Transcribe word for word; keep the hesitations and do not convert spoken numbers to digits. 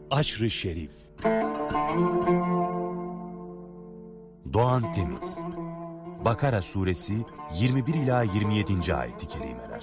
Aşr-ı Şerif. Doğan Temiz. Bakara suresi yirmi bir ila yirmi yedinci ayet-i kerimeler.